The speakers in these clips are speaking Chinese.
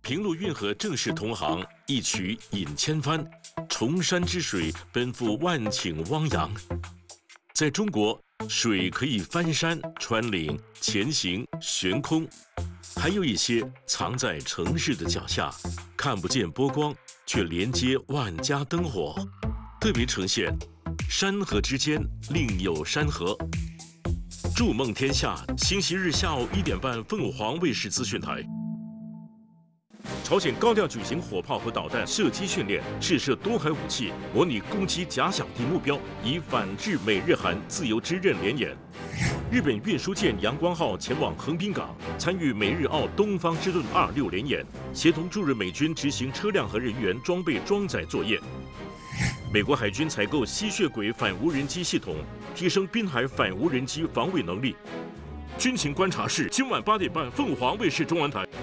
平陆运河正是同行，一曲饮千帆，崇山之水奔赴万顷汪洋。在中国，水可以翻山、穿岭、前行、悬空，还有一些藏在城市的脚下，看不见波光，却连接万家灯火，特别呈现山河之间另有山河。筑梦天下，星期日下午1点半，凤凰卫视资讯台。朝鲜高调举行火炮和导弹射击训练，试射多海武器，模拟攻击假想敌目标，以反制美日韩自由之刃联演。日本运输舰阳光号前往横滨港，参与美日澳东方之盾26联演，协同驻日美军执行车辆和人员装备装载作业。美国海军采购吸血鬼反无人机系统，提升滨海反无人机防卫能力。军情观察室今晚8点半，凤凰卫视中文台。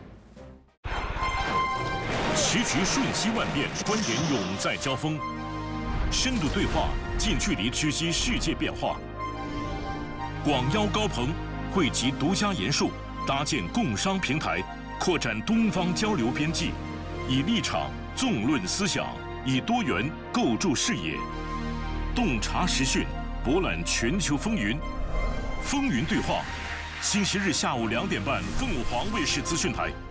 时局瞬息万变，观点永在交锋，深度对话，近距离知悉世界变化。广邀高朋，汇集独家研述，搭建共商平台，扩展东方交流边际，以立场纵论思想，以多元构筑视野，洞察时讯，博览全球风云。风云对话，星期日下午2点半，凤凰卫视资讯台。